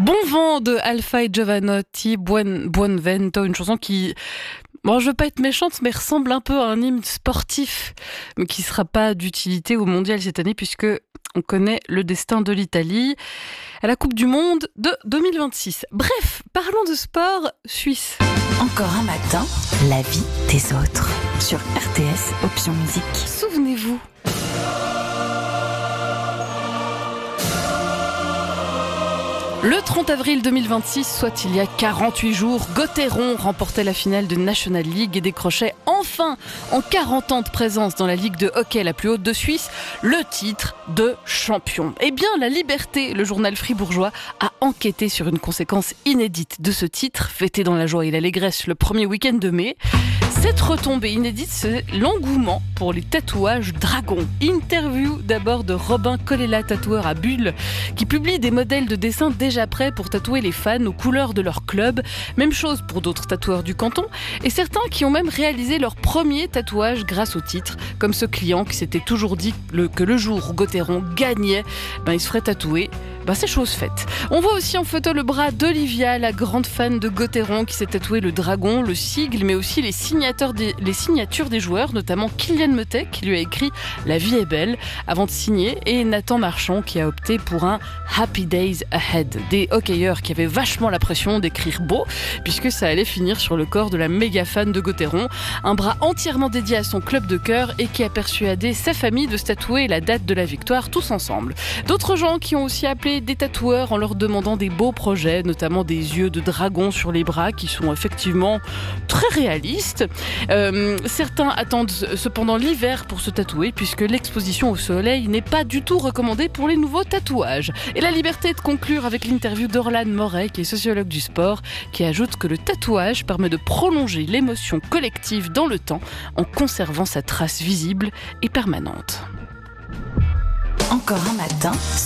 Bon vent de Alpha et Jovanotti, Buon Vento, une chanson qui, bon, je veux pas être méchante, mais ressemble un peu à un hymne sportif, mais qui sera pas d'utilité au mondial cette année puisque on connaît le destin de l'Italie à la Coupe du Monde de 2026. Bref, parlons de sport suisse. Encore un matin, la vie des autres. Sur RTS Option Musique. Souvenez-vous. Le 30 avril 2026, soit il y a 48 jours, Gauthieron remportait la finale de National League et décrochait enfin, en 40 ans de présence dans la ligue de hockey la plus haute de Suisse, le titre de champion. Eh bien, La Liberté, le journal fribourgeois, a enquêté sur une conséquence inédite de ce titre, fêté dans la joie et l'allégresse le premier week-end de mai. Cette retombée inédite, c'est l'engouement pour les tatouages dragons. Interview d'abord de Robin Colella, tatoueur à Bulle, qui publie des modèles de dessins déjà prêts pour tatouer les fans aux couleurs de leur club. Même chose pour d'autres tatoueurs du canton, et certains qui ont même réalisé leur premier tatouage grâce au titre, comme ce client qui s'était toujours dit que le jour où Gauthieron gagnait, il se ferait tatouer. C'est chose faite. On voit aussi en photo le bras d'Olivia, la grande fan de Gauthieron, qui s'est tatoué le dragon, le sigle, mais aussi les signatures des joueurs, notamment Kylian Metek, qui lui a écrit « La vie est belle » avant de signer, et Nathan Marchand, qui a opté pour un « Happy Days Ahead ». Des hockeyeurs qui avaient vachement la pression d'écrire beau, puisque ça allait finir sur le corps de la méga fan de Gauthieron, un bras entièrement dédié à son club de cœur et qui a persuadé sa famille de se tatouer la date de la victoire tous ensemble. D'autres gens qui ont aussi appelé des tatoueurs en leur demandant des beaux projets, notamment des yeux de dragon sur les bras qui sont effectivement très réalistes. Certains attendent cependant l'hiver pour se tatouer puisque l'exposition au soleil n'est pas du tout recommandée pour les nouveaux tatouages. Et La Liberté de conclure avec l'interview d'Orlan Moret, qui est sociologue du sport, qui ajoute que le tatouage permet de prolonger l'émotion collective dans le temps en conservant sa trace visible et permanente. Encore un matin